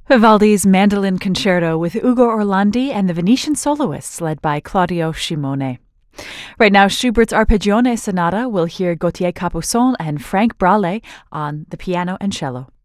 Vivaldi's Mandolin Concerto with Ugo Orlandi and the Venetian soloists led by Claudio Scimone. Right now, Schubert's Arpeggione Sonata will hear Gautier Capuçon and Frank Bralle on the piano and cello.